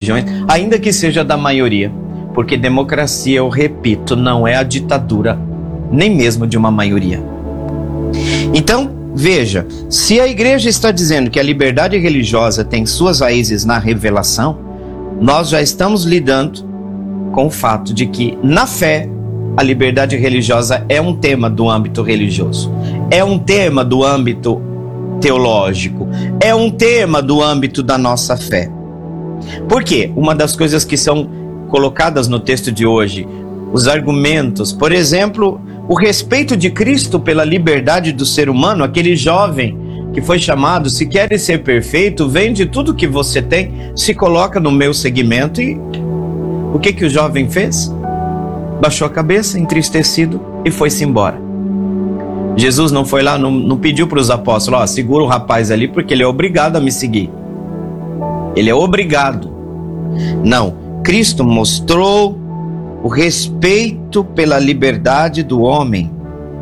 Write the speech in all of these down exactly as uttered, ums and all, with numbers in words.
religiões, ainda que seja da maioria, porque democracia, eu repito, não é a ditadura, nem mesmo de uma maioria. Então, veja, se a igreja está dizendo que a liberdade religiosa tem suas raízes na revelação, nós já estamos lidando com o fato de que, na fé, a liberdade religiosa é um tema do âmbito religioso, é um tema do âmbito teológico, é um tema do âmbito da nossa fé. Por quê? Uma das coisas que são colocadas no texto de hoje, os argumentos, por exemplo, o respeito de Cristo pela liberdade do ser humano, aquele jovem que foi chamado, se queres ser perfeito, vende tudo que você tem, se coloca no meu seguimento. E o que que o jovem fez? Baixou a cabeça, entristecido, e foi-se embora. Jesus não foi lá, não, não pediu para os apóstolos, ó, segura o rapaz ali porque ele é obrigado a me seguir. Ele é obrigado. Não, Cristo mostrou o respeito pela liberdade do homem,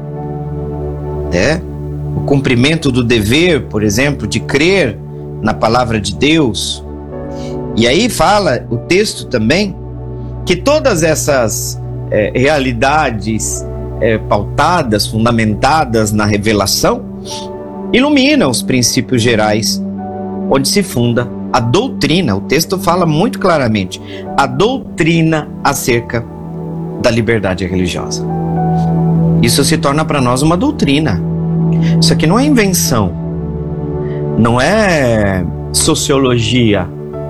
né? O cumprimento do dever, por exemplo, de crer na palavra de Deus. E aí fala o texto também que todas essas é, realidades é, pautadas, fundamentadas na revelação, iluminam os princípios gerais onde se funda a doutrina. O texto fala muito claramente, a doutrina acerca da liberdade religiosa. Isso se torna para nós uma doutrina. Isso aqui não é invenção, não é sociologia,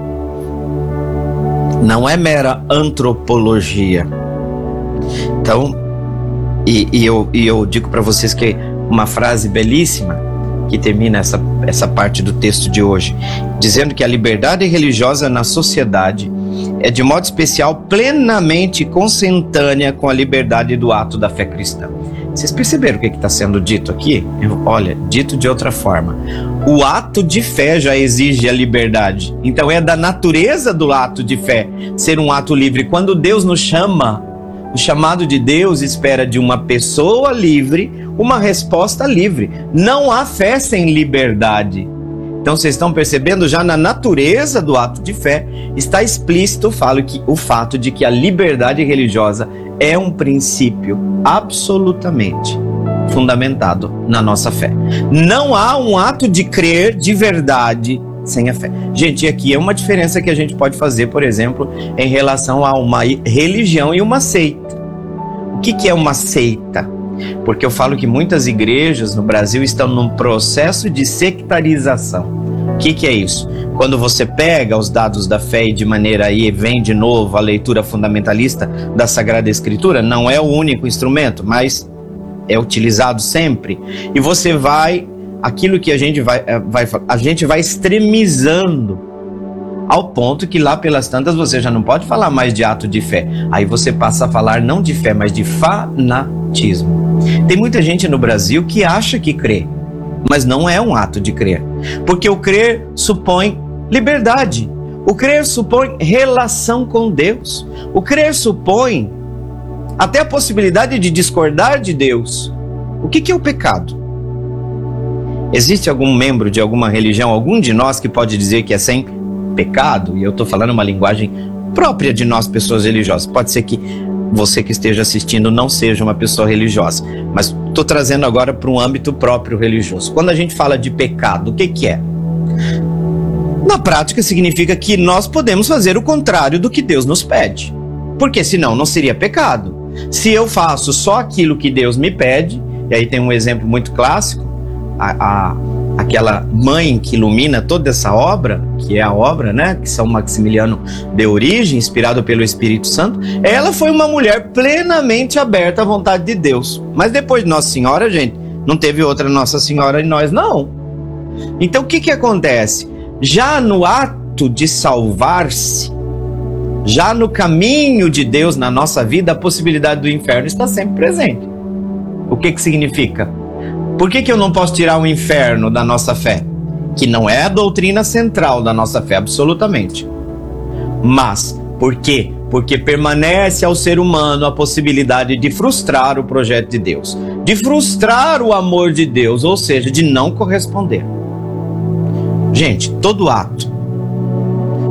não é mera antropologia. Então, e, e, eu, e eu digo para vocês que uma frase belíssima que termina essa, essa parte do texto de hoje, dizendo que a liberdade religiosa na sociedade é de modo especial plenamente consentânea com a liberdade do ato da fé cristã. Vocês perceberam o que está sendo dito aqui? Olha, dito de outra forma, o ato de fé já exige a liberdade. Então é da natureza do ato de fé ser um ato livre. Quando Deus nos chama, o chamado de Deus espera de uma pessoa livre uma resposta livre. Não há fé sem liberdade. Então vocês estão percebendo, já na natureza do ato de fé está explícito falo que, o fato de que a liberdade religiosa é um princípio absolutamente fundamentado na nossa fé. Não há um ato de crer de verdade sem a fé. Gente, e aqui é uma diferença que a gente pode fazer, por exemplo, em relação a uma religião e uma seita. O que, que é uma seita? Porque eu falo que muitas igrejas no Brasil estão num processo de sectarização. O que, que é isso? Quando você pega os dados da fé e de maneira aí vem de novo a leitura fundamentalista da Sagrada Escritura, não é o único instrumento, mas é utilizado sempre. E você vai, aquilo que a gente vai, vai, a gente vai extremizando ao ponto que lá pelas tantas você já não pode falar mais de ato de fé. Aí você passa a falar não de fé, mas de fanatismo. Tem muita gente no Brasil que acha que crê, mas não é um ato de crer. Porque o crer supõe liberdade. O crer supõe relação com Deus. O crer supõe até a possibilidade de discordar de Deus. O que, que é o pecado? Existe algum membro de alguma religião, algum de nós que pode dizer que é sem pecado? E eu estou falando uma linguagem própria de nós, pessoas religiosas. Pode ser que você que esteja assistindo não seja uma pessoa religiosa, mas estou trazendo agora para um âmbito próprio religioso. Quando a gente fala de pecado, o que, que é? Na prática significa que nós podemos fazer o contrário do que Deus nos pede, porque senão não seria pecado. Se eu faço só aquilo que Deus me pede, e aí tem um exemplo muito clássico, a, a, aquela mãe que ilumina toda essa obra, que é a obra, né, que São Maximiliano deu origem, inspirado pelo Espírito Santo, ela foi uma mulher plenamente aberta à vontade de Deus. Mas depois de Nossa Senhora, gente, não teve outra Nossa Senhora em nós, não. Então o que que acontece? Já no ato de salvar-se, já no caminho de Deus na nossa vida, a possibilidade do inferno está sempre presente. O que que significa? Por que que eu não posso tirar o inferno da nossa fé? Que não é a doutrina central da nossa fé, absolutamente. Mas, por quê? Porque permanece ao ser humano a possibilidade de frustrar o projeto de Deus, de frustrar o amor de Deus, ou seja, de não corresponder. Gente, todo ato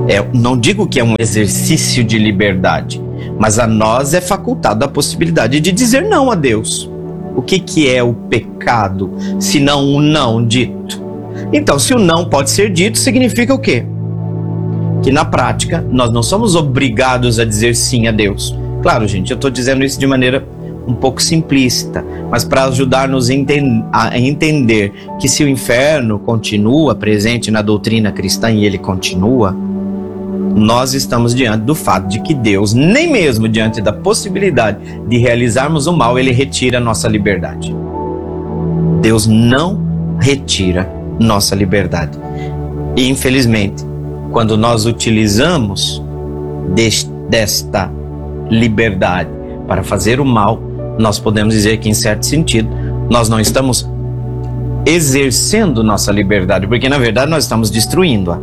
É, não digo que é um exercício de liberdade, mas a nós é facultada a possibilidade de dizer não a Deus. O que, que é o pecado, se não um não dito? Então, se o não pode ser dito, significa o quê? Que na prática, nós não somos obrigados a dizer sim a Deus. Claro, gente, eu estou dizendo isso de maneira um pouco simplista, mas para ajudar-nos a entender que se o inferno continua presente na doutrina cristã e ele continua, nós estamos diante do fato de que Deus, nem mesmo diante da possibilidade de realizarmos o mal, ele retira a nossa liberdade. Deus não retira nossa liberdade. E infelizmente, quando nós utilizamos deste, desta liberdade para fazer o mal, nós podemos dizer que, em certo sentido, nós não estamos exercendo nossa liberdade, porque na verdade nós estamos destruindo-a.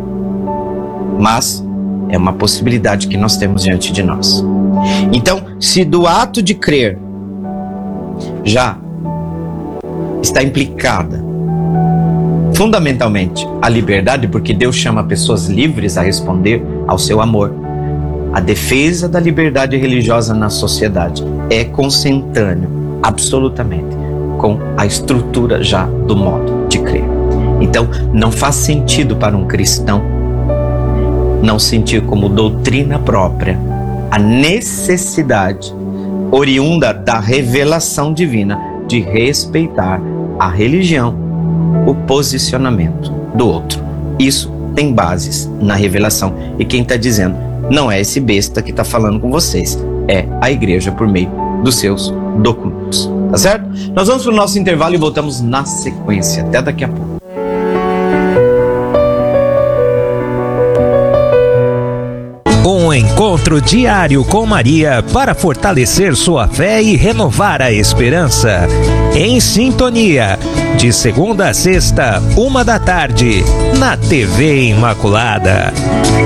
Mas é uma possibilidade que nós temos diante de nós. Então, se do ato de crer já está implicada fundamentalmente a liberdade, porque Deus chama pessoas livres a responder ao seu amor, a defesa da liberdade religiosa na sociedade é consentâneo, absolutamente, com a estrutura já do modo de crer. Então, não faz sentido para um cristão não sentir como doutrina própria a necessidade oriunda da revelação divina de respeitar a religião, o posicionamento do outro. Isso tem bases na revelação. E quem está dizendo não é esse besta que está falando com vocês, é a igreja por meio dos seus documentos. Tá certo? Nós vamos para o nosso intervalo e voltamos na sequência. Até daqui a pouco. Um encontro diário com Maria para fortalecer sua fé e renovar a esperança. Em Sintonia, de segunda a sexta, uma da tarde, na T V Imaculada.